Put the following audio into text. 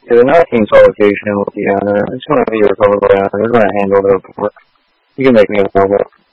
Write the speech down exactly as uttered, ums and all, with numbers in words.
To the nineteenth location with the owner. I just want to be your public owner. I just want to handle the report. You can make me a public.